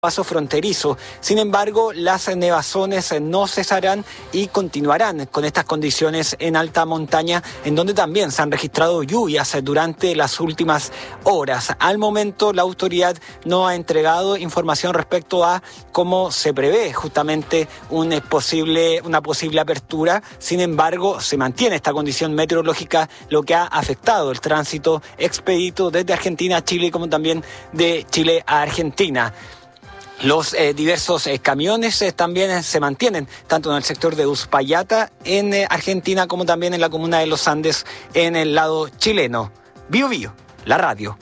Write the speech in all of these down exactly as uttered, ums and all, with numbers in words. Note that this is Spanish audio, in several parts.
paso fronterizo. Sin embargo, las nevazones no cesarán y continuarán con estas condiciones en alta montaña, en donde también se han registrado lluvias durante las últimas horas. Al momento, la autoridad no ha entregado información respecto a cómo se prevé justamente un posible, una posible apertura. Sin embargo, se mantiene esta condición meteorológica, lo que ha afectado el tránsito expedito desde Argentina a Chile, como también de Chile a Argentina. Los eh, diversos eh, camiones eh, también eh, se mantienen, tanto en el sector de Uspallata, en eh, Argentina, como también en la comuna de Los Andes, en el lado chileno. Bio Bio, la radio.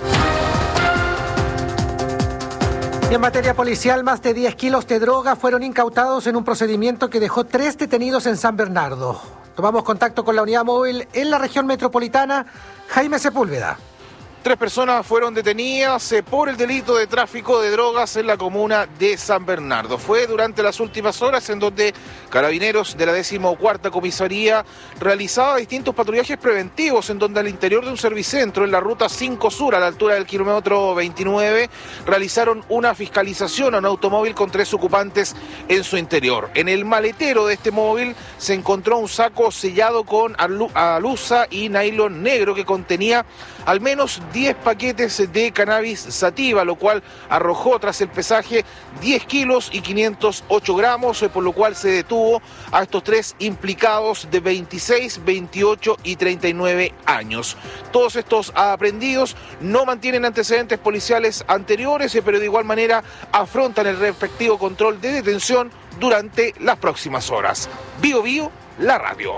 Y en materia policial, más de diez kilos de droga fueron incautados en un procedimiento que dejó tres detenidos en San Bernardo. Tomamos contacto con la unidad móvil en la región metropolitana. Jaime Sepúlveda. Tres personas fueron detenidas por el delito de tráfico de drogas en la comuna de San Bernardo. Fue durante las últimas horas en donde carabineros de la decimocuarta comisaría realizaba distintos patrullajes preventivos, en donde al interior de un servicentro en la ruta cinco Sur, a la altura del kilómetro veintinueve, realizaron una fiscalización a un automóvil con tres ocupantes en su interior. En el maletero de este móvil se encontró un saco sellado con alusa y nylon negro que contenía al menos diez paquetes de cannabis sativa, lo cual arrojó tras el pesaje diez kilos y quinientos ocho gramos, por lo cual se detuvo a estos tres implicados de veintiséis, veintiocho y treinta y nueve años. Todos estos aprehendidos no mantienen antecedentes policiales anteriores, pero de igual manera afrontan el respectivo control de detención durante las próximas horas. Bio Bio, la radio.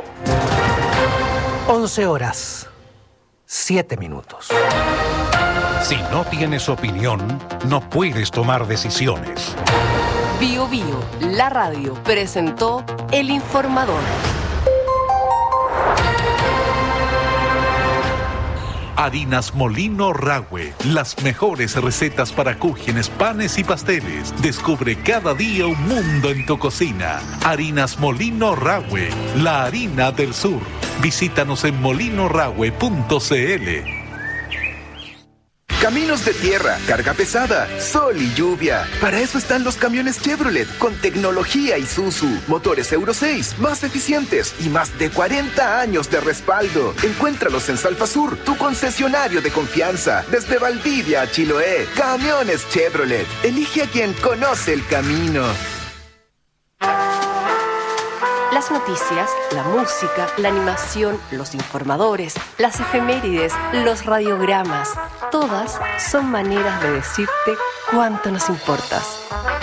once horas. Siete minutos. Si no tienes opinión, no puedes tomar decisiones. Bio Bio, la radio, presentó El Informador. Harinas Molino Rahue, las mejores recetas para cúgenes, panes y pasteles. Descubre cada día un mundo en tu cocina. Harinas Molino Rahue, la harina del sur. Visítanos en molino rahue punto c l. Caminos de tierra, carga pesada, sol y lluvia. Para eso están los camiones Chevrolet con tecnología Isuzu, motores Euro seis, más eficientes y más de cuarenta años de respaldo. Encuéntralos en Salfasur, tu concesionario de confianza. Desde Valdivia a Chiloé, camiones Chevrolet. Elige a quien conoce el camino. Las noticias, la música, la animación, los informadores, las efemérides, los radiogramas, todas son maneras de decirte cuánto nos importas.